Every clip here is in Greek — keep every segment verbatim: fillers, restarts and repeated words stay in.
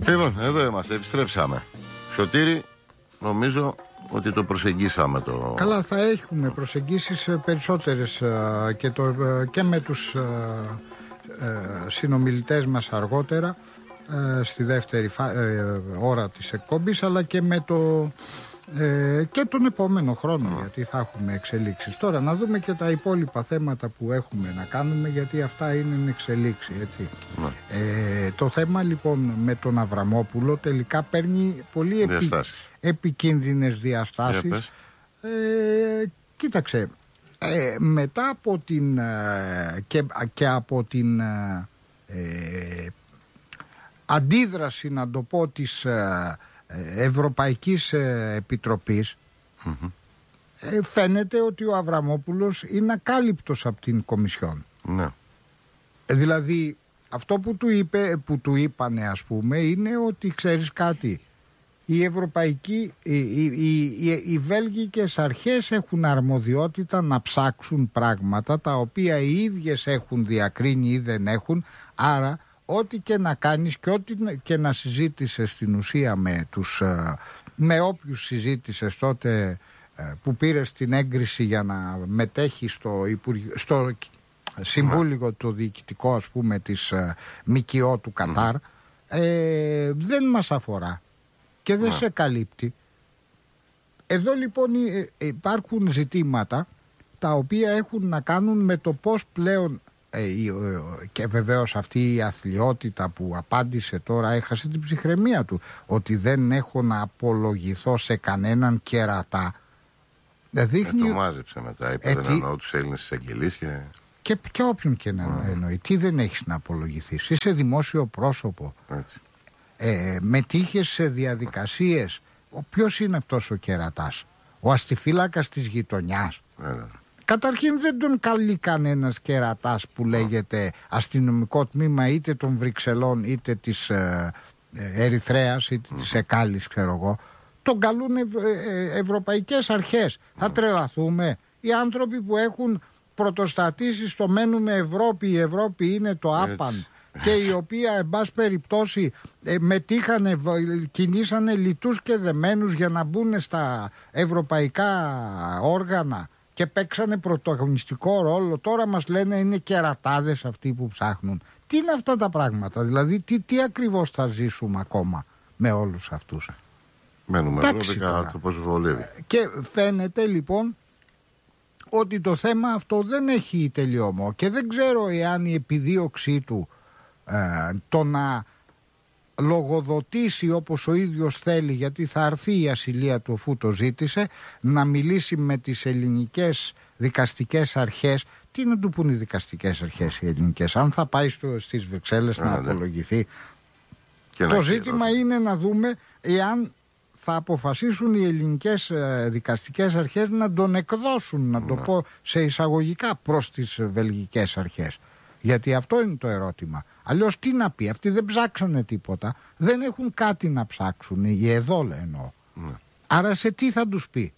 Λοιπόν, εδώ είμαστε, επιστρέψαμε. Σωτήρη, νομίζω ότι το προσεγγίσαμε το... Καλά, θα έχουμε προσεγγίσεις περισσότερες και, το, και με τους ε, συνομιλητές μας αργότερα στη δεύτερη φα... ε, ώρα της εκπομπής, αλλά και με το ε, και τον επόμενο χρόνο, mm. γιατί θα έχουμε εξελίξεις. Τώρα να δούμε και τα υπόλοιπα θέματα που έχουμε να κάνουμε, γιατί αυτά είναι εξελίξη, έτσι. Mm. Ε, το θέμα λοιπόν με τον Αβραμόπουλο τελικά παίρνει πολύ επι... επικίνδυνες διαστάσεις. Ε, κοίταξε, ε, μετά από την ε, και, και από την ε, αντίδραση, να το πω, της ε, Ευρωπαϊκής Επιτροπής, mm-hmm. ε, φαίνεται ότι ο Αβραμόπουλος είναι ακάλυπτος από την Κομισιόν. Ναι. Ε, δηλαδή αυτό που του, είπε, που του είπανε, ας πούμε, είναι ότι ξέρεις κάτι, οι ευρωπαϊκοί, οι, οι, οι, οι βέλγικες αρχές έχουν αρμοδιότητα να ψάξουν πράγματα τα οποία οι ίδιες έχουν διακρίνει ή δεν έχουν, άρα ό,τι και να κάνεις και ό,τι και να συζήτησες στην ουσία με, τους, με όποιους συζήτησες τότε που πήρες την έγκριση για να μετέχει στο, Υπουργ... στο Συμβούλιο το διοικητικό, ας πούμε, της ΜΚΟ του Κατάρ, mm. ε, δεν μας αφορά και δεν mm. σε καλύπτει. Εδώ λοιπόν υπάρχουν ζητήματα τα οποία έχουν να κάνουν με το πώς πλέον, και βεβαίως αυτή η αθλιότητα που απάντησε τώρα έχασε την ψυχραιμία του, ότι δεν έχω να απολογηθώ σε κανέναν κερατά. Δείχνει... Ε, το μάζεψε μετά, είπε ε, δεν τι... εννοώ τους Έλληνες εισαγγελείς και... Και, και όποιον και να mm. εννοεί. Τι δεν έχεις να απολογηθείς, είσαι δημόσιο πρόσωπο. Έτσι. Ε, μετήχες σε διαδικασίες. Ο, ποιος είναι αυτός ο κερατάς? Ο αστιφύλακας της γειτονιάς? Mm. Καταρχήν δεν τον καλεί κανένας κερατάς που λέγεται αστυνομικό τμήμα είτε των Βρυξελών είτε της ε, ε, Ερυθρέας είτε mm. της Εκάλης, ξέρω εγώ. Τον καλούν ευ, ε, ευρωπαϊκές αρχές. Mm. Θα τρελαθούμε? Οι άνθρωποι που έχουν πρωτοστατήσει στο μένουμε Ευρώπη, η Ευρώπη είναι το άπαν, και η οποία εν πάση περιπτώσει ε, μετήχανε, κινήσανε λιτούς και δεμένους για να μπουν στα ευρωπαϊκά όργανα και παίξανε πρωταγωνιστικό ρόλο. Τώρα μας λένε είναι κερατάδες αυτοί που ψάχνουν. Τι είναι αυτά τα πράγματα? Δηλαδή τι, τι ακριβώς θα ζήσουμε ακόμα με όλους αυτούς? Μένουμε Ευρώπη, πώς βολεύει. Και φαίνεται λοιπόν ότι το θέμα αυτό δεν έχει τελειώμα και δεν ξέρω εάν η επιδίωξή του ε, το να λογοδοτήσει όπως ο ίδιος θέλει, γιατί θα έρθει η ασυλία του αφού το ζήτησε, να μιλήσει με τις ελληνικές δικαστικές αρχές. Τι να του πούν οι δικαστικές αρχές οι ελληνικές? Αν θα πάει στο, στις Βρυξέλλες να ναι. απολογηθεί. Και το ζήτημα είναι, είναι να δούμε εάν θα αποφασίσουν οι ελληνικές ε, δικαστικές αρχές να τον εκδώσουν, να το πω σε εισαγωγικά, προς τις βελγικές αρχές. Γιατί αυτό είναι το ερώτημα. Αλλιώς τι να πει? Αυτοί δεν ψάξανε τίποτα, δεν έχουν κάτι να ψάξουν, οι εδώ εννοώ. Ναι. Άρα σε τι θα τους πει?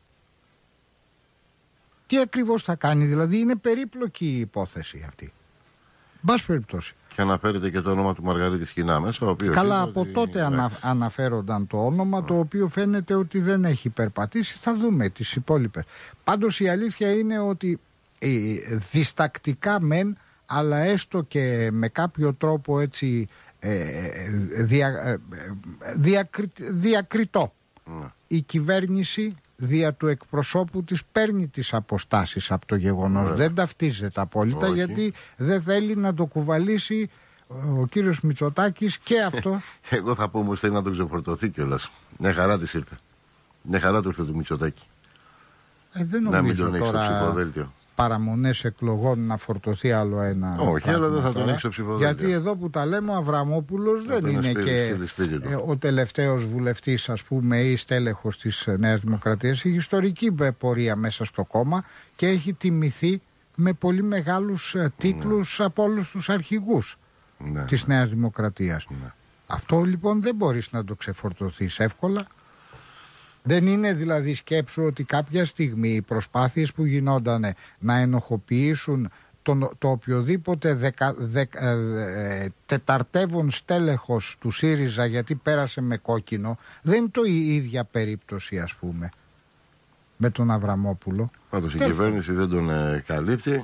Τι ακριβώς θα κάνει? Δηλαδή είναι περίπλοκη η υπόθεση αυτή. Μπας περιπτώσει. Και αναφέρεται και το όνομα του Μαργαρίτη Σκηνά μέσα, ο οποίος... Καλά, από ότι... τότε ανα... αναφέρονταν το όνομα, το οποίο φαίνεται ότι δεν έχει περπατήσει. Θα δούμε τις υπόλοιπες. Πάντως η αλήθεια είναι ότι ε, διστακτικά μεν, αλλά έστω και με κάποιο τρόπο έτσι ε, δια, ε, διακρι, διακριτό, ναι. η κυβέρνηση δια του εκπροσώπου της παίρνει τις αποστάσεις από το γεγονός. Δεν ταυτίζεται απόλυτα. Όχι. Γιατί δεν θέλει να το κουβαλήσει ο κύριος Μητσοτάκης και αυτό. Εγώ θα πω όμως θέλει να τον ξεφορτωθεί κιόλας. Μια χαρά της ήρθε. Μια χαρά του ήρθε του Μητσοτάκη. Ε, δεν νομίζω να μην τον έχει τώρα... στο ψηφοδέλτιο. Παραμονές εκλογών να φορτωθεί άλλο ένα. Όχι, αλλά δεν θα τον έχει στο ψηφοδέλτιο. Γιατί εδώ που τα λέμε, ο Αβραμόπουλος δεν είναι σπίτι, και σπίτι ο τελευταίος βουλευτής, ας πούμε, ή στέλεχος της Νέας Δημοκρατίας. Έχει ιστορική πορεία μέσα στο κόμμα και έχει τιμηθεί με πολύ μεγάλους τίτλους ναι. από όλους τους αρχηγούς ναι, της ναι. Νέας Δημοκρατίας. Ναι. Αυτό λοιπόν δεν μπορείς να το ξεφορτωθείς εύκολα. Δεν είναι δηλαδή, σκέψου ότι κάποια στιγμή οι προσπάθειες που γινόταν να ενοχοποιήσουν το, το οποιοδήποτε δεκα, δεκα, ε, τεταρτεύον στέλεχος του ΣΥΡΙΖΑ γιατί πέρασε με κόκκινο, δεν είναι το η ίδια περίπτωση, ας πούμε, με τον Αβραμόπουλο. Πάντως η κυβέρνηση δεν τον ε, καλύπτει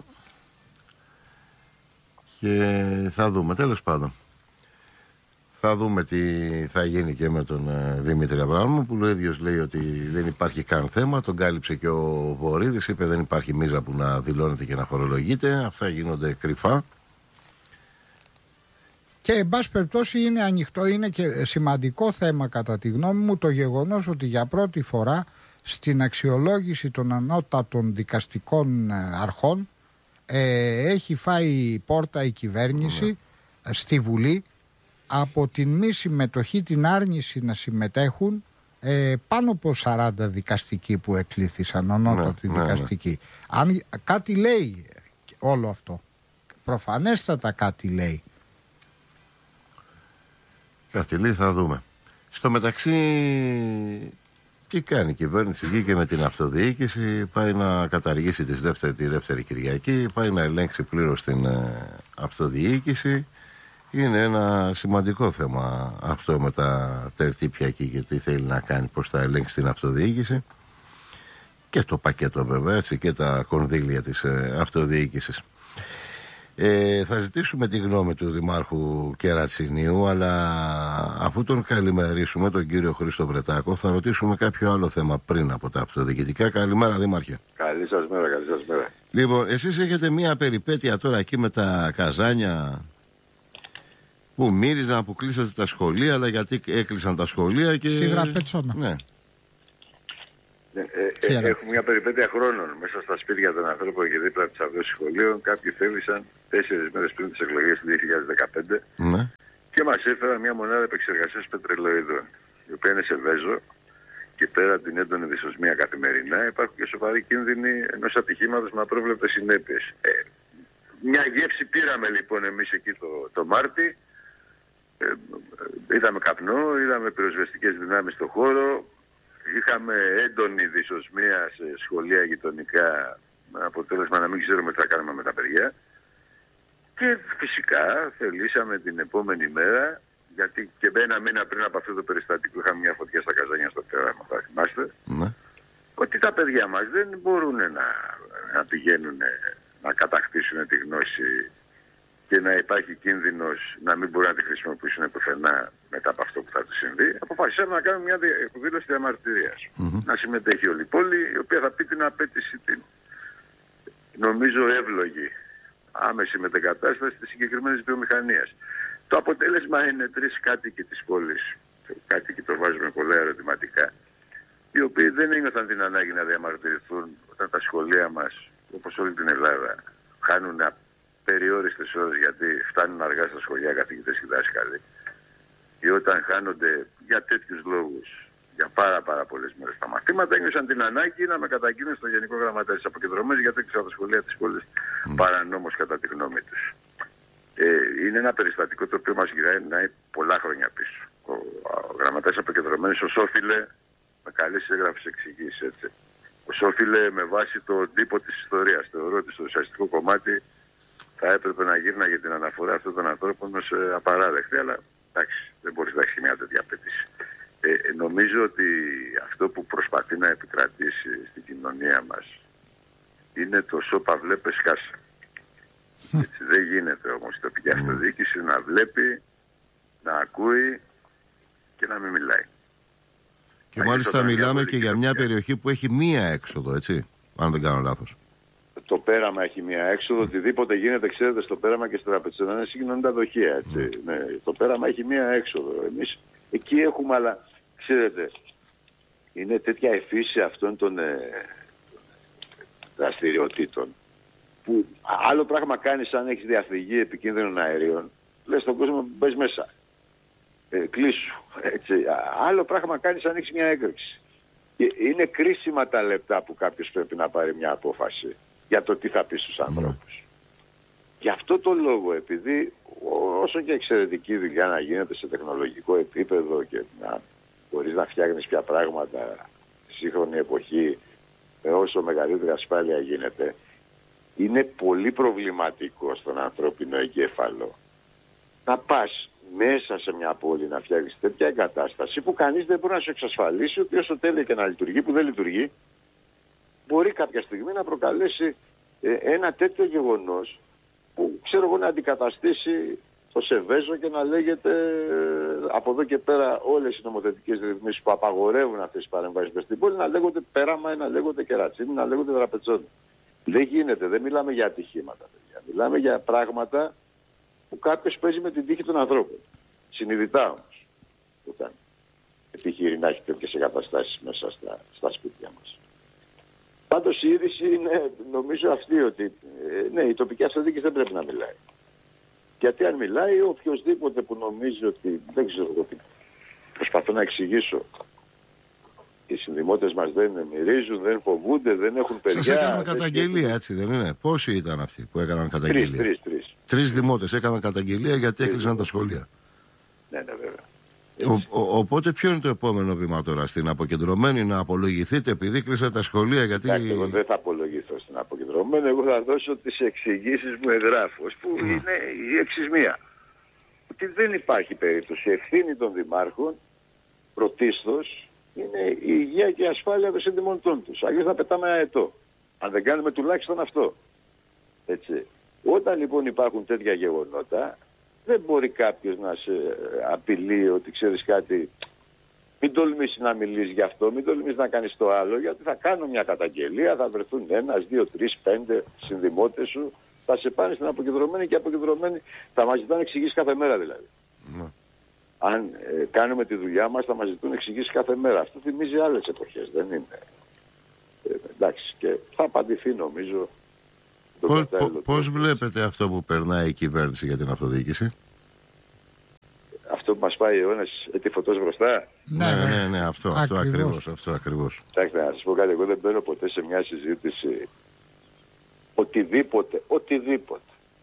και θα δούμε, τέλος πάντων. Θα δούμε τι θα γίνει και με τον ε, Δημήτρη Αβραμόπουλο. Ο ίδιος λέει ότι δεν υπάρχει καν θέμα. Τον κάλυψε και ο Βορίδης. Είπε δεν υπάρχει μίζα που να δηλώνεται και να φορολογείται. Αυτά γίνονται κρυφά. Και εν πάση περιπτώσει είναι ανοιχτό, είναι και σημαντικό θέμα κατά τη γνώμη μου το γεγονός ότι για πρώτη φορά στην αξιολόγηση των ανώτατων δικαστικών αρχών ε, έχει φάει πόρτα η κυβέρνηση mm. στη Βουλή από την μη συμμετοχή, την άρνηση να συμμετέχουν ε, πάνω από σαράντα δικαστικοί που εκλήθησαν, ανώτατοι ναι, δικαστικοί. Ναι, ναι. Αν κάτι λέει όλο αυτό, προφανέστατα κάτι λέει. Κάτι λέει, θα δούμε. Στο μεταξύ, τι κάνει η κυβέρνηση? Βγήκε με την αυτοδιοίκηση, πάει να καταργήσει τις δεύτερη, τη δεύτερη Κυριακή, πάει να ελέγξει πλήρως την ε, αυτοδιοίκηση. Είναι ένα σημαντικό θέμα αυτό με τα τερτύπια εκεί και τι θέλει να κάνει, πώς θα ελέγξει την αυτοδιοίκηση. Και το πακέτο βέβαια, έτσι, και τα κονδύλια της ε, αυτοδιοίκησης. Ε, θα ζητήσουμε τη γνώμη του Δημάρχου Κερατσινίου, αλλά αφού τον καλημερίσουμε, τον κύριο Χρήστο Βρετάκο, θα ρωτήσουμε κάποιο άλλο θέμα πριν από τα αυτοδιοικητικά. Καλημέρα, Δήμαρχε. Καλή σας μέρα, καλή σας μέρα. Λοιπόν, εσείς έχετε μία περιπέτεια τώρα εκεί με τα καζάνια που μύριζαν, που κλείσατε τα σχολεία, αλλά γιατί έκλεισαν τα σχολεία και... Σίδρα πετσόνα. Ναι. Ε, ε, έχουμε μια περιπέτεια χρόνων μέσα στα σπίτια των ανθρώπων και δίπλα από τους σχολείων. Κάποιοι φεύγησαν τέσσερις μέρες πριν τις εκλογές του δύο χιλιάδες δεκαπέντε ναι. και μας έφεραν μια μονάδα επεξεργασίας πετρελοειδών, η οποία είναι σε Βέζο και πέρα από την έντονη δυσοσμία καθημερινά υπάρχουν και σοβαροί κίνδυνοι ενός ατυχήματος με απρόβλεπτες συνέπειες. Ε, μια γεύση πήραμε λοιπόν εμείς εκεί το, το Μάρτι. Ε, είδαμε καπνό, είδαμε πυροσβεστικές δυνάμεις στο χώρο. Είχαμε έντονη δυσοσμία σε σχολεία γειτονικά, με αποτέλεσμα να μην ξέρουμε τι θα κάνουμε με τα παιδιά. Και φυσικά θελήσαμε την επόμενη μέρα, γιατί και ένα μήνα πριν από αυτό το περιστατικό είχαμε μια φωτιά στα καζάνια στο Πέραμα, θα θυμάστε, ναι. ότι τα παιδιά μας δεν μπορούν να, να πηγαίνουν να κατακτήσουν τη γνώση και να υπάρχει κίνδυνος να μην μπορούν να τη χρησιμοποιήσουν πουθενά μετά από αυτό που θα του συμβεί. Αποφασίσαμε να κάνουμε μια εκδήλωση διαμαρτυρίας. Mm-hmm. Να συμμετέχει όλη η πόλη, η οποία θα πει την απέτηση την, νομίζω, εύλογη, άμεση μετεγκατάσταση της συγκεκριμένης βιομηχανίας. Το αποτέλεσμα είναι τρεις κάτοικοι της πόλης, κάτοικοι το βάζουμε πολλά ερωτηματικά, οι οποίοι δεν ένιωθαν την ανάγκη να διαμαρτυρηθούν όταν τα σχολεία μας, όπως όλη την Ελλάδα, χάνουν περιόριστες ώρες γιατί φτάνουν αργά στα σχολεία καθηγητές και δάσκαλοι, ή όταν χάνονται για τέτοιους λόγους για πάρα πάρα πολλές μέρες τα μαθήματα, ένιωσαν την ανάγκη να με καταγγείλουν στο Γενικό Γραμματέα της Αποκεντρωμένης γιατί έκλεισαν τα σχολεία της πόλης mm. παρανόμως κατά τη γνώμη τους. Ε, είναι ένα περιστατικό το οποίο μας γυρνάει πολλά χρόνια πίσω. Ο, ο Γραμματέας Αποκεντρωμένης ως όφιλε, με καλές έγραφες εξηγήσεις έτσι, ως όφιλε με βάση τον τύπο της ιστορίας. Θεωρώ ότι στο ουσιαστικό κομμάτι θα έπρεπε να γύρνα για την αναφορά αυτών των ανθρώπων ως ε, απαράδεκτη, αλλά εντάξει, δεν μπορείς να έχεις μια τέτοια απέτηση. Ε, νομίζω ότι αυτό που προσπαθεί να επικρατήσει στην κοινωνία μας είναι το σώπα βλέπε σκάσα. Έτσι, δεν γίνεται όμως η τοπική αυτοδιοίκηση να βλέπει, να ακούει και να μην μιλάει. Και να μάλιστα μιλάμε και για μια περιοχή που έχει μία έξοδο, έτσι, αν δεν κάνω λάθος. Το Πέραμα έχει μία έξοδο, οτιδήποτε γίνεται, ξέρετε, στο Πέραμα και στο Τραπετσόνα είναι συγκοινωνικά δοχεία, έτσι. Mm. Ναι, το Πέραμα έχει μία έξοδο. Εμείς εκεί έχουμε, αλλά ξέρετε, είναι τέτοια εφήση αυτών των ε, δραστηριοτήτων που άλλο πράγμα κάνεις αν έχεις διαφυγή επικίνδυνων αερίων, λες στον κόσμο μπες μέσα, ε, κλείσου, έτσι. Άλλο πράγμα κάνεις αν έχεις μια έκρηξη. Και είναι κρίσιμα τα λεπτά που κάποιος πρέπει να πάρει μια απόφαση για το τι θα πει στους ανθρώπους. Mm. Γι' αυτό το λόγο, επειδή όσο και εξαιρετική δουλειά να γίνεται σε τεχνολογικό επίπεδο και να μπορείς να φτιάχνεις πια πράγματα στη σύγχρονη εποχή με όσο μεγαλύτερη ασφάλεια γίνεται, είναι πολύ προβληματικό στον ανθρώπινο εγκέφαλο να πας μέσα σε μια πόλη να φτιάξεις τέτοια εγκατάσταση που κανείς δεν μπορεί να σου εξασφαλίσει ότι όσο τέλεια και να λειτουργεί, που δεν λειτουργεί, μπορεί κάποια στιγμή να προκαλέσει ε, ένα τέτοιο γεγονός που ξέρω εγώ να αντικαταστήσει το Σεβέζο και να λέγεται ε, από εδώ και πέρα όλες οι νομοθετικές ρυθμίσεις που απαγορεύουν αυτές τις παρεμβάσεις στην πόλη να λέγονται Πέραμα, να λέγονται Κερατσίνη, να λέγονται Δραπετσόνη. Δεν γίνεται, δεν μιλάμε για ατυχήματα, παιδιά. Μιλάμε για πράγματα που κάποιος παίζει με την τύχη των ανθρώπων. Συνειδητά όμως. Όταν επιχειρεί να έχει τέτοιες εγκαταστάσεις μέσα στα, στα σπίτια μας. Πάντως η είδηση είναι νομίζω αυτή ότι ε, ναι, η τοπική αυτοδιοίκηση δεν πρέπει να μιλάει. Γιατί αν μιλάει οποιοδήποτε που νομίζει ότι δεν ξέρω ότι προσπαθώ να εξηγήσω. Οι συνδημότες μας δεν μυρίζουν, δεν φοβούνται, δεν έχουν παιδιά. Σας έκαναν καταγγελία, δεν... έτσι δεν είναι? Πόσοι ήταν αυτοί που έκαναν καταγγελία? Τρεις, τρεις, τρεις. Τρεις δημότες έκαναν καταγγελία γιατί έκλεισαν τα σχολεία. Ναι, ναι, βέβαια. Ο, ο, οπότε ποιο είναι το επόμενο βήμα τώρα? Στην αποκεντρωμένη να απολογηθείτε επειδή κλείσατε τα σχολεία? Γιατί... Εντάξει, εγώ δεν θα απολογηθώ στην αποκεντρωμένη. Εγώ θα δώσω τις εξηγήσεις μου εγγράφως που mm. είναι η εξής μία. Ότι δεν υπάρχει περίπτωση. Ευθύνη των δημάρχων πρωτίστως είναι η υγεία και η ασφάλεια των συντημονιτών τους. Αλλιώς θα πετάμε αετό. Αν δεν κάνουμε τουλάχιστον αυτό. Έτσι. Όταν λοιπόν υπάρχουν τέτοια γεγονότα, δεν μπορεί κάποιος να σε απειλεί ότι ξέρεις κάτι, μην τολμήσεις να μιλήσεις γι' αυτό, μην τολμήσεις να κάνεις το άλλο, γιατί θα κάνω μια καταγγελία, θα βρεθούν ένας, δύο, τρεις, πέντε συνδημότες σου, θα σε πάνε στην αποκεντρωμένη και αποκεντρωμένη θα μας ζητάνε εξηγήσεις κάθε μέρα δηλαδή. Mm. Αν ε, κάνουμε τη δουλειά μας θα μας ζητούν εξηγήσεις κάθε μέρα. Αυτό θυμίζει άλλες εποχές, δεν είναι. Ε, εντάξει, και θα απαντηθεί νομίζω. Πώς, πώς βλέπετε αυτό που περνάει η κυβέρνηση για την αυτοδιοίκηση? Αυτό που μας πάει ο αιώνας έτη φωτός μπροστά. Ναι, ναι, ναι, ναι, αυτό, αυτό ακριβώς. Αυτό ακριβώς. Κοιτάξτε, να σας πω κάτι, εγώ δεν μπαίνω ποτέ σε μια συζήτηση οτιδήποτε, οτιδήποτε.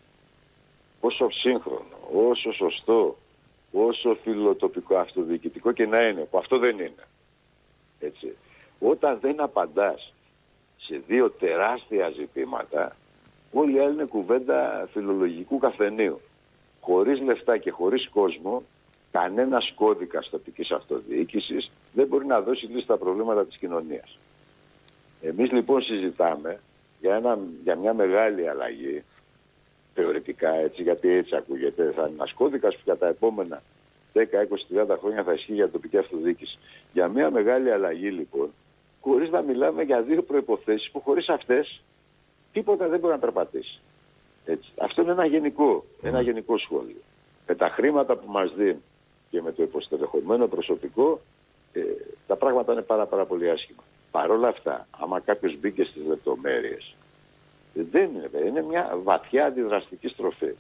Όσο σύγχρονο, όσο σωστό, όσο φιλοτοπικό, αυτοδιοικητικό και να είναι, που αυτό δεν είναι. Έτσι. Όταν δεν απαντάς σε δύο τεράστια ζητήματα, όλη η άλλη είναι κουβέντα φιλολογικού καφενείου. Χωρίς λεφτά και χωρίς κόσμο, κανένας κώδικας τοπικής αυτοδιοίκησης δεν μπορεί να δώσει λύση στα προβλήματα της κοινωνίας. Εμείς λοιπόν συζητάμε για, ένα, για μια μεγάλη αλλαγή, θεωρητικά έτσι, γιατί έτσι ακούγεται, θα είναι ένας κώδικας που για τα επόμενα δέκα, είκοσι, τριάντα χρόνια θα ισχύει για την τοπική αυτοδιοίκηση. Για μια μεγάλη αλλαγή λοιπόν, χωρίς να μιλάμε για δύο προϋποθέσεις που χωρίς αυτές τίποτα δεν μπορεί να περπατήσει. Έτσι. Αυτό είναι ένα γενικό, ένα γενικό σχόλιο. Με τα χρήματα που μας δίνουν και με το υποστελεχωμένο προσωπικό, ε, τα πράγματα είναι πάρα, πάρα πολύ άσχημα. Παρ' όλα αυτά, άμα κάποιος μπήκε στις λεπτομέρειες, δεν είναι, είναι μια βαθιά αντιδραστική στροφή.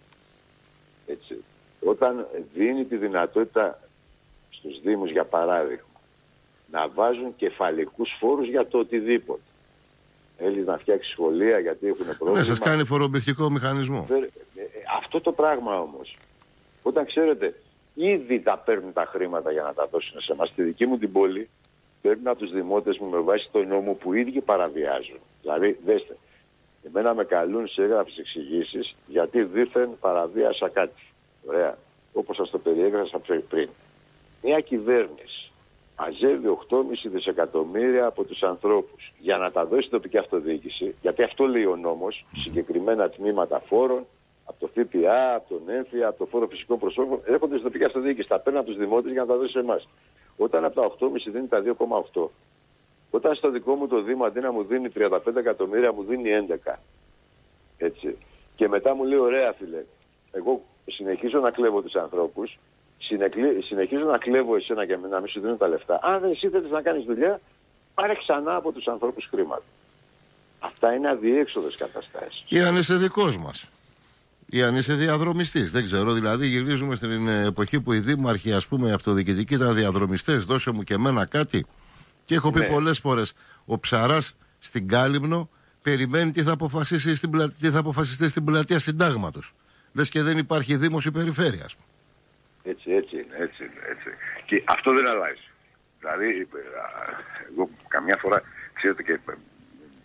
Έτσι. Όταν δίνει τη δυνατότητα στους Δήμους, για παράδειγμα, να βάζουν κεφαλικούς φόρους για το οτιδήποτε. Θέλει να φτιάξει σχολεία γιατί έχουν πρόβλημα. Ναι, σας κάνει φορομπηχτικό μηχανισμό. Αυτό το πράγμα όμως, όταν ξέρετε, ήδη τα παίρνουν τα χρήματα για να τα δώσουν σε εμάς. Στη δική μου την πόλη, παίρνουν από τους δημότες μου με βάση τον νόμο που οι ίδιοι παραβιάζουν. Δηλαδή, δέστε, εμένα με καλούν σε έγγραφες εξηγήσεις γιατί δήθεν παραβίασα κάτι. Ωραία. Όπως σας το περιέγραψα πριν. Μια κυβέρνηση μαζεύει οκτώ κόμμα πέντε δισεκατομμύρια από τους ανθρώπους για να τα δώσει στην τοπική αυτοδιοίκηση, γιατί αυτό λέει ο νόμος, συγκεκριμένα τμήματα φόρων, από το ΦΠΑ, από τον έμφυα, από το φόρο φυσικών προσώπων, έρχονται στην τοπική αυτοδιοίκηση. Τα παίρνουν από τους δημότες για να τα δώσει σε εμάς. Όταν από τα οκτώ κόμμα πέντε δίνει τα δύο κόμμα οκτώ, όταν στο δικό μου το Δήμο αντί να μου δίνει τριάντα πέντε εκατομμύρια μου δίνει έντεκα. Έτσι. Και μετά μου λέει, ωραία φίλε, εγώ συνεχίζω να κλέβω τους ανθρώπους, συνεχίζω να κλέβω εσένα και να μην σου δίνω τα λεφτά. Αν δεν εσύ θέλεις να κάνεις δουλειά, πάρε ξανά από τους ανθρώπους χρήματα. Αυτά είναι αδιέξοδες καταστάσεις. Ή αν είσαι δικός μας. Ή αν είσαι διαδρομιστής. Δεν ξέρω, δηλαδή γυρίζουμε στην εποχή που οι δήμαρχοι, ας πούμε, αυτοδιοικητικοί ήταν διαδρομιστές. Δώσε μου και εμένα κάτι. Και έχω πει ναι. πολλές φορές, ο Ψαράς στην Κάλυμνο περιμένει τι θα αποφασίσει στην, πλα... τι θα αποφασιστεί στην πλατεία Συντάγματος. Λες και δεν υπάρχει δήμος ή περιφέρεια. Έτσι, έτσι είναι, έτσι είναι, έτσι. Και αυτό δεν αλλάζει. Δηλαδή, εγώ καμιά φορά, ξέρετε και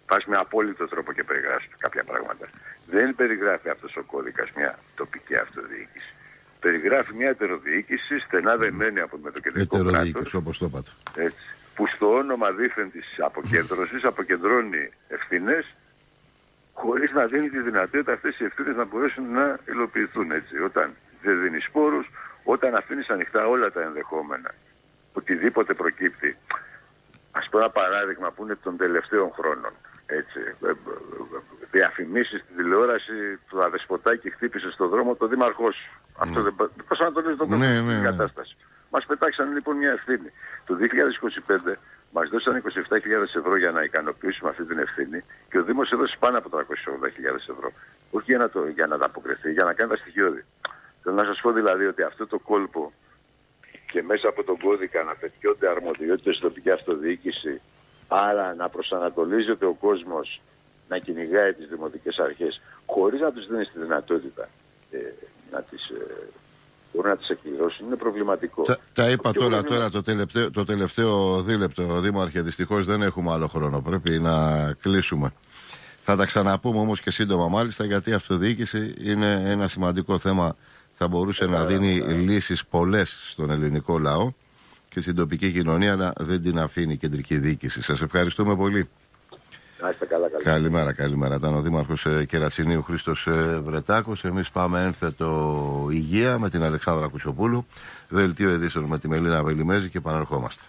πας με απόλυτο τρόπο και περιγράφεις κάποια πράγματα. Δεν περιγράφει αυτός ο κώδικας μια τοπική αυτοδιοίκηση. Περιγράφει μια ετεροδιοίκηση στενά δεμένη από με το κεντρικό κράτος, όπως το είπατε. Έτσι, που στο όνομα δήθεν της αποκέντρωσης αποκεντρώνει ευθύνες χωρίς να δίνει τη δυνατότητα αυτές οι ευθύνες να μπορέσουν να υλοποιηθούν. Έτσι. Όταν δεν δίνει σπόρους, όταν αφήνεις ανοιχτά όλα τα ενδεχόμενα, οτιδήποτε προκύπτει. Ας πω ένα παράδειγμα που είναι των τελευταίων χρόνων. Έτσι. Διαφημίσεις στην τηλεόραση, το αδεσποτάκι χτύπησε στον δρόμο το δήμαρχό σου. Mm. Αυτό δεν προσανατολίζει τον κόσμο στην κατάσταση. Μας πετάξαν λοιπόν μια ευθύνη. Το δύο χιλιάδες είκοσι πέντε μας δώσαν είκοσι επτά χιλιάδες ευρώ για να ικανοποιήσουμε αυτή την ευθύνη και ο Δήμος έδωσε πάνω από τριακόσιες ογδόντα χιλιάδες ευρώ. Όχι για να, το, για να ανταποκριθεί, για να κάνει τα στοιχειώδη. Θέλω να σας πω δηλαδή ότι αυτό το κόλπο και μέσα από τον κώδικα να πετιώνται αρμοδιότητες στην τοπική αυτοδιοίκηση, άρα να προσανατολίζεται ο κόσμος να κυνηγάει τις δημοτικές αρχές χωρίς να τους δίνει τη δυνατότητα ε, να τις... Ε, μπορούν να τις εκπληρώσουν, είναι προβληματικό. Τα, τα είπα τώρα, πρόβλημα... τώρα το, τελευταίο, το τελευταίο δίλεπτο, Δήμαρχε, δυστυχώς δεν έχουμε άλλο χρόνο, πρέπει να κλείσουμε. Θα τα ξαναπούμε όμως και σύντομα μάλιστα, γιατί η αυτοδιοίκηση είναι ένα σημαντικό θέμα, θα μπορούσε ε, να δίνει ε, λύσεις πολλές στον ελληνικό λαό και στην τοπική κοινωνία, αλλά δεν την αφήνει η κεντρική διοίκηση. Σας ευχαριστούμε πολύ. Να είστε καλά, καλά. Καλημέρα, καλημέρα. Ήταν ο Δήμαρχος ε, Κερατσινίου Χρήστος ε, Βρετάκος. Εμείς πάμε ένθετο υγεία με την Αλεξάνδρα Κουτσοπούλου. Δελτίο ειδήσεων με τη Μελίνα Βελιμέζη και επαναρχόμαστε.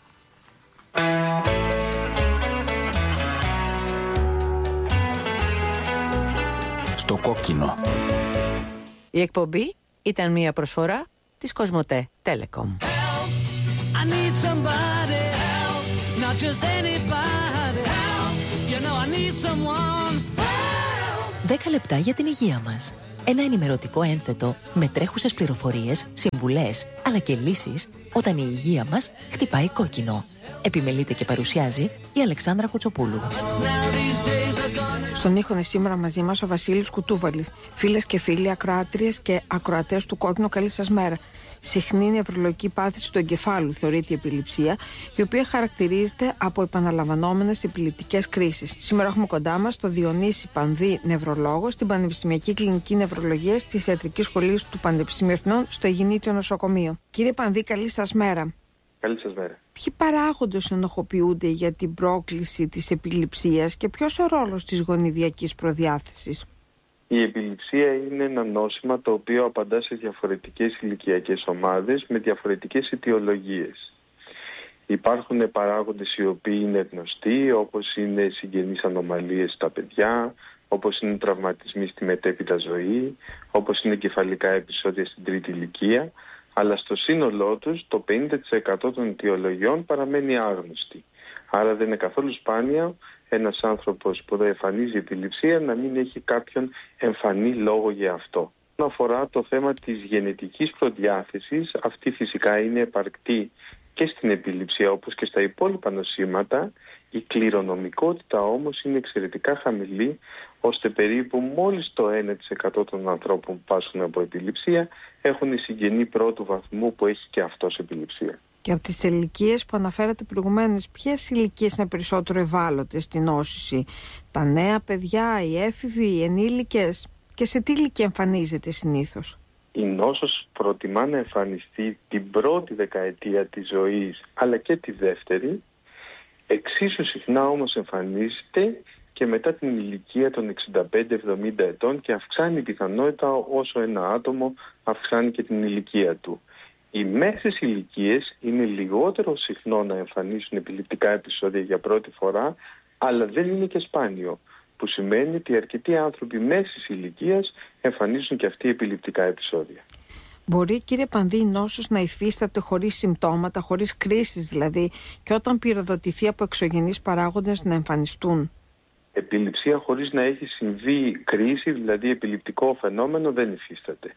Στο κόκκινο. Η εκπομπή ήταν μια προσφορά της Κοσμοτέ Telecom. δέκα λεπτά για την υγεία μας. Ένα ενημερωτικό ένθετο με τρέχουσες πληροφορίες, συμβουλές, αλλά και λύσεις όταν η υγεία μας χτυπάει κόκκινο. Επιμελείται και παρουσιάζει η Αλεξάνδρα Κουτσοπούλου. Στον ήχο είναι σήμερα μαζί μας ο Βασίλης Κουτούβαλης. Φίλες και φίλοι, ακροάτριες και ακροατές του Κόκκινου, καλή σας μέρα. Συχνή νευρολογική πάθηση του εγκεφάλου θεωρείται η επιληψία, η οποία χαρακτηρίζεται από επαναλαμβανόμενες επιληπτικές κρίσεις. Σήμερα έχουμε κοντά μας τον Διονύση Πανδή, νευρολόγο, στην Πανεπιστημιακή Κλινική Νευρολογία της Ιατρικής Σχολής του Πανεπιστημίου Εθνών, στο Αιγινήτιο Νοσοκομείο. Κύριε Πανδή, καλή σας μέρα. Καλή σας μέρα. Ποιοι παράγοντες ενοχοποιούνται για την πρόκληση της επιληψίας και ποιος ο ρόλος της γονιδιακής προδιάθεσης? Η επιληψία είναι ένα νόσημα το οποίο απαντά σε διαφορετικές ηλικιακές ομάδες με διαφορετικές αιτιολογίες. Υπάρχουν παράγοντες οι οποίοι είναι γνωστοί, όπως είναι συγγενείς ανομαλίες στα παιδιά, όπως είναι τραυματισμοί στη μετέπειτα ζωή, όπως είναι κεφαλικά επεισόδια στην τρίτη ηλικία, αλλά στο σύνολό τους το πενήντα τοις εκατό των αιτιολογιών παραμένει άγνωστη. Άρα δεν είναι καθόλου σπάνια ένας άνθρωπος που δεν εμφανίζει επιληψία να μην έχει κάποιον εμφανή λόγο για αυτό. Όσον αφορά το θέμα της γενετικής προδιάθεσης, αυτή φυσικά είναι επαρκτή και στην επιληψία όπως και στα υπόλοιπα νοσήματα. Η κληρονομικότητα όμως είναι εξαιρετικά χαμηλή, ώστε περίπου μόλις το ένα τοις εκατό των ανθρώπων που πάσχουν από επιληψία έχουν συγγενή πρώτου βαθμού που έχει και αυτός επιληψία. Και από τις ηλικίες που αναφέρατε προηγουμένως, ποιες ηλικίες είναι περισσότερο ευάλωτες στην νόσηση? Τα νέα παιδιά, οι έφηβοι, οι ενήλικες? Και σε τι ηλικία εμφανίζεται συνήθως? Η νόσος προτιμά να εμφανιστεί την πρώτη δεκαετία της ζωής, αλλά και τη δεύτερη. Εξίσου συχνά όμως εμφανίζεται και μετά την ηλικία των εξήντα πέντε εβδομήντα ετών και αυξάνει η πιθανότητα όσο ένα άτομο αυξάνει και την ηλικία του. Οι μέσες ηλικίες είναι λιγότερο συχνό να εμφανίσουν επιληπτικά επεισόδια για πρώτη φορά, αλλά δεν είναι και σπάνιο, που σημαίνει ότι αρκετοί άνθρωποι μέσης ηλικίας εμφανίζουν και αυτοί επιληπτικά επεισόδια. Μπορεί, κύριε Πανδή, η νόσος να υφίσταται χωρίς συμπτώματα, χωρίς κρίσεις δηλαδή, και όταν πυροδοτηθεί από εξωγενείς παράγοντες να εμφανιστούν? Επιληψία χωρίς να έχει συμβεί κρίση, δηλαδή επιληπτικό φαινόμενο, δεν υφίσταται.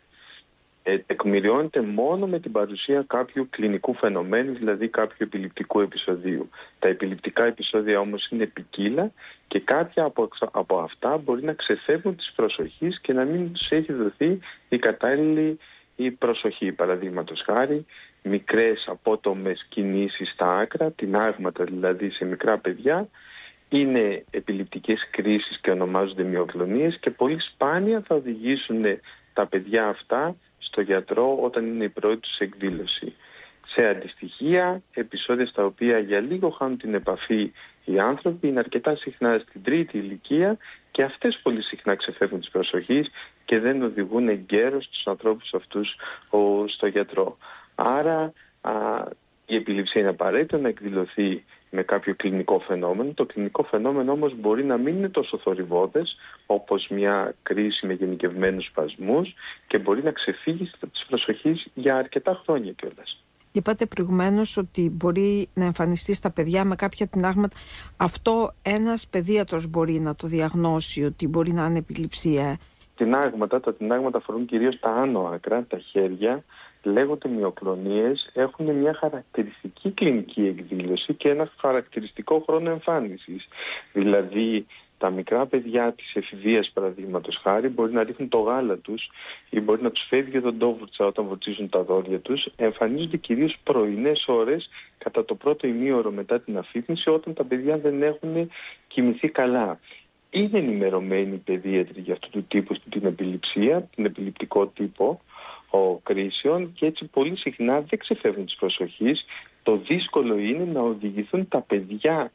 Ε, τεκμηριώνεται μόνο με την παρουσία κάποιου κλινικού φαινομένου, δηλαδή κάποιου επιληπτικού επεισοδίου. Τα επιληπτικά επεισόδια όμως είναι ποικίλα και κάποια από, από αυτά μπορεί να ξεφεύγουν της προσοχής και να μην τους έχει δοθεί η κατάλληλη η προσοχή. Παραδείγματος χάρη, μικρές απότομες κινήσεις στα άκρα, τινάγματα δηλαδή σε μικρά παιδιά, είναι επιληπτικές κρίσεις και ονομάζονται μυοκλονίες και πολύ σπάνια θα οδηγήσουν τα παιδιά αυτά στο γιατρό όταν είναι η πρώτη τους εκδήλωση. Σε αντιστοιχεία, επεισόδια στα οποία για λίγο χάνουν την επαφή οι άνθρωποι είναι αρκετά συχνά στην τρίτη ηλικία και αυτές πολύ συχνά ξεφεύγουν της προσοχής και δεν οδηγούν εγκαίρως τους ανθρώπους αυτούς ο, στο γιατρό. Άρα α, η επιληψία είναι απαραίτητο να εκδηλωθεί με κάποιο κλινικό φαινόμενο. Το κλινικό φαινόμενο όμως μπορεί να μην είναι τόσο θορυβώδες όπως μια κρίση με γενικευμένους σπασμούς και μπορεί να ξεφύγει της προσοχής για αρκετά χρόνια κιόλας. Είπατε προηγουμένως ότι μπορεί να εμφανιστεί στα παιδιά με κάποια τινάγματα. Αυτό ένας παιδίατρος μπορεί να το διαγνώσει ότι μπορεί να είναι επιληψία. Τινάγματα, τα τινάγματα αφορούν κυρίως τα άνω άκρα, τα χέρια, λέγονται μυοκλονίες, έχουν μια χαρακτηριστική κλινική εκδήλωση και ένα χαρακτηριστικό χρόνο εμφάνισης. Δηλαδή, τα μικρά παιδιά της εφηβείας, παραδείγματος χάρη, μπορεί να ρίχνουν το γάλα τους ή μπορεί να τους φεύγει ο δοντόβουρτσα όταν βουρτσίζουν τα δόντια τους. Εμφανίζονται κυρίως πρωινές ώρες κατά το πρώτο ημίωρο μετά την αφύπνιση, όταν τα παιδιά δεν έχουν κοιμηθεί καλά. Είναι ενημερωμένοι οι παιδίατροι για αυτού του τύπου την επιληψία, την επιληπτικό τύπο ο κρίσεων και έτσι πολύ συχνά δεν ξεφεύγουν της προσοχής. Το δύσκολο είναι να οδηγηθούν τα παιδιά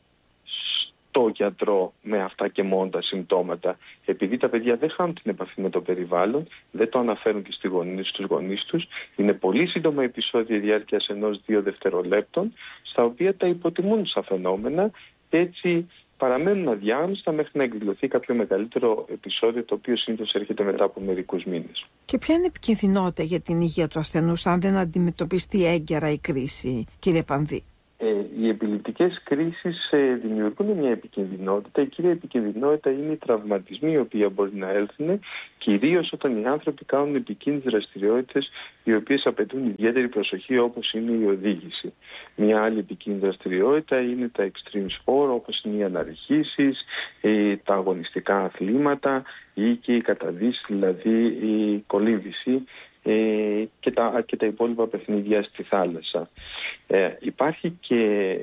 το γιατρό με αυτά και μόνο τα συμπτώματα. Επειδή τα παιδιά δεν χάνουν την επαφή με το περιβάλλον, δεν το αναφέρουν και στους γονείς, στους γονείς τους, είναι πολύ σύντομα επεισόδια διάρκειας ενός δύο δευτερολέπτων, στα οποία τα υποτιμούν σαν φαινόμενα και έτσι παραμένουν αδιάγνωστα μέχρι να εκδηλωθεί κάποιο μεγαλύτερο επεισόδιο, το οποίο συνήθως έρχεται μετά από μερικούς μήνες. Και ποια είναι η επικινδυνότητα για την υγεία του ασθενούς αν δεν αντιμετωπιστεί έγκαιρα η κρίση, κύριε Πανδή? Ε, οι επιληπτικές κρίσεις ε, δημιουργούν μια επικινδυνότητα. Η κύρια επικινδυνότητα είναι οι τραυματισμοί οι οποίοι μπορεί να έλθουν, κυρίως όταν οι άνθρωποι κάνουν επικίνδυνες δραστηριότητες οι οποίες απαιτούν ιδιαίτερη προσοχή, όπως είναι η οδήγηση. Μια άλλη επικίνδυνη δραστηριότητα είναι τα extreme sport, όπως είναι οι αναρριχήσεις, ε, τα αγωνιστικά αθλήματα ή και η καταδύση, δηλαδή η κολύμβηση Ε, και, τα, και τα υπόλοιπα παιχνίδια στη θάλασσα. Ε, υπάρχει και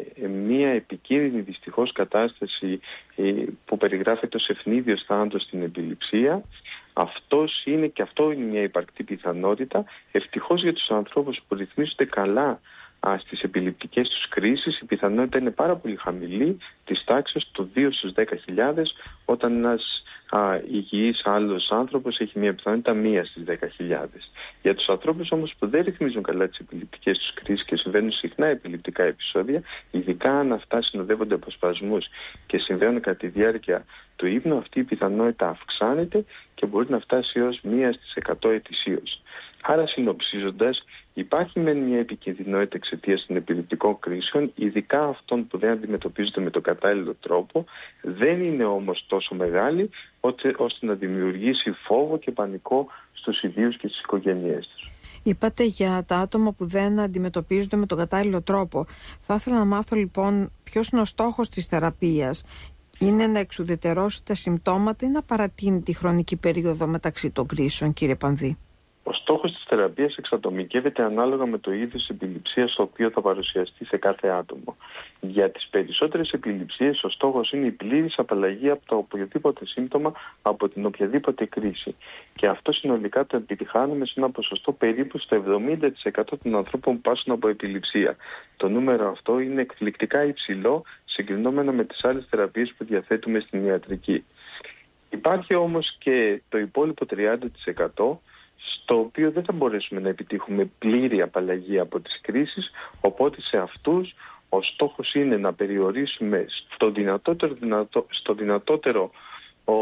μία επικίνδυνη δυστυχώς κατάσταση ε, που περιγράφεται ως ευνίδιος θάνατος στην επιληψία. Αυτός είναι και αυτό είναι μια υπαρκτή πιθανότητα. Ευτυχώς για τους ανθρώπους που ρυθμίζονται καλά α, στις επιληπτικές τους κρίσεις, η πιθανότητα είναι πάρα πολύ χαμηλή, της τάξης του δύο στους δέκα χιλιάδες, όταν ένας α, υγιής άλλος άνθρωπος έχει μια πιθανότητα μία στις δέκα χιλιάδες. Για τους ανθρώπους όμως που δεν ρυθμίζουν καλά τις επιληπτικές τους κρίσεις και συμβαίνουν συχνά επιληπτικά επεισόδια, ειδικά αν αυτά συνοδεύονται από σπασμούς και συμβαίνουν κατά τη διάρκεια του ύπνου, αυτή η πιθανότητα αυξάνεται και μπορεί να φτάσει έως μία στις εκατό ετησίως. Άρα, συνοψίζοντας, υπάρχει μεν μια επικινδυνότητα εξαιτίας των επιληπτικών κρίσεων, ειδικά αυτών που δεν αντιμετωπίζονται με τον κατάλληλο τρόπο, δεν είναι όμως τόσο μεγάλη ώστε να δημιουργήσει φόβο και πανικό στους ιδίους και στις οικογένειές τους. Είπατε για τα άτομα που δεν αντιμετωπίζονται με τον κατάλληλο τρόπο. Θα ήθελα να μάθω λοιπόν ποιος είναι ο στόχος της θεραπείας. Είναι να εξουδετερώσει τα συμπτώματα ή να παρατείνει τη χρονική περίοδο μεταξύ των κρίσεων, κύριε Πανδή? Ο στόχος της θεραπείας εξατομικεύεται ανάλογα με το είδος επιληψίας το οποίο θα παρουσιαστεί σε κάθε άτομο. Για τις περισσότερες επιληψίες ο στόχος είναι η πλήρης απαλλαγή από το οποιοδήποτε σύμπτωμα, από την οποιαδήποτε κρίση. Και αυτό συνολικά το επιτυχάνουμε σε ένα ποσοστό περίπου στο εβδομήντα τοις εκατό των ανθρώπων που πάσχουν από επιληψία. Το νούμερο αυτό είναι εκπληκτικά υψηλό συγκρινόμενο με τις άλλες θεραπείες που διαθέτουμε στην ιατρική. Υπάρχει όμως και το υπόλοιπο τριάντα τοις εκατό στο οποίο δεν θα μπορέσουμε να επιτύχουμε πλήρη απαλλαγή από τις κρίσεις, οπότε σε αυτούς ο στόχος είναι να περιορίσουμε στο δυνατότερο, δυνατό, στο δυνατότερο ο,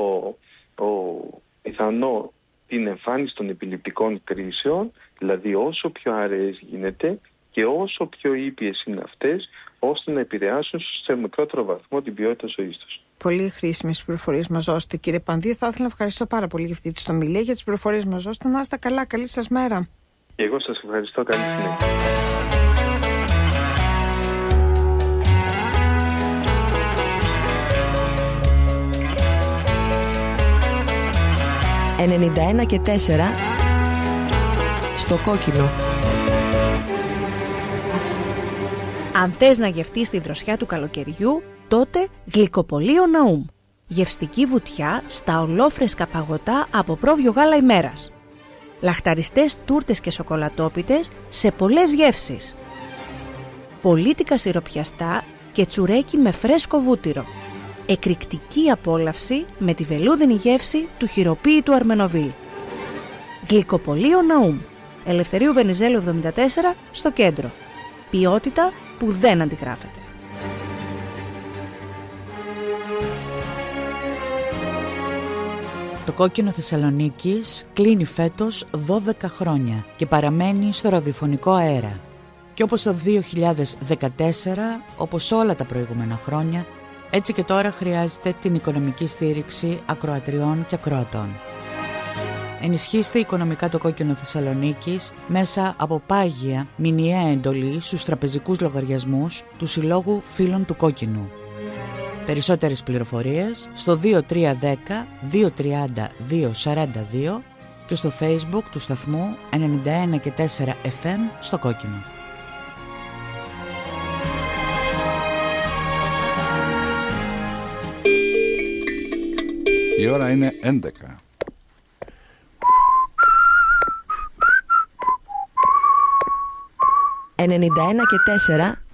ο, πιθανό την εμφάνιση των επιληπτικών κρίσεων, δηλαδή όσο πιο αραιές γίνεται και όσο πιο ήπιες είναι αυτές, ώστε να επηρεάσουν σε μικρότερο βαθμό την ποιότητα ζωής τους. Πολύ χρήσιμες πληροφορίες μας δώσετε, κύριε Πανδή. Θα ήθελα να ευχαριστώ πάρα πολύ για αυτή τη συνομιλία, για τις πληροφορίες μας δώσετε. Να είστε καλά, καλή σας μέρα. Και εγώ σας ευχαριστώ, καλή συνέχεια. ενενήντα ένα και τέσσερα στο κόκκινο. Αν θες να γευτείς τη δροσιά του καλοκαιριού, Τότε γλυκοπωλείο Ναούμ. Γευστική βουτιά στα ολόφρεσκα παγωτά από πρόβιο γάλα ημέρας. Λαχταριστές τούρτες και σοκολατόπιτες σε πολλές γεύσεις. Πολίτικα σιροπιαστά και τσουρέκι με φρέσκο βούτυρο. Εκρηκτική απόλαυση με τη βελούδινη γεύση του χειροποίητου Αρμενοβίλ. Γλυκοπωλείο Ναούμ. Ελευθερίου Βενιζέλου εβδομήντα τέσσερα στο κέντρο. Ποιότητα που δεν αντιγράφεται. Το Κόκκινο Θεσσαλονίκης κλείνει φέτος δώδεκα χρόνια και παραμένει στο ραδιοφωνικό αέρα. Και όπως το δύο χιλιάδες δεκατέσσερα, όπως όλα τα προηγούμενα χρόνια, έτσι και τώρα χρειάζεται την οικονομική στήριξη ακροατριών και ακροατών. Ενισχύστε οικονομικά το Κόκκινο Θεσσαλονίκης μέσα από πάγια μηνιαία εντολή στους τραπεζικούς λογαριασμούς του Συλλόγου Φίλων του Κόκκινου. Περισσότερες πληροφορίες στο δύο τρία ένα μηδέν δύο τρία μηδέν δύο τέσσερα δύο και στο Facebook του σταθμού ενενήντα ένα και τέσσερα εφ εμ στο Κόκκινο. Η ώρα είναι έντεκα. ενενήντα ένα και τέσσερα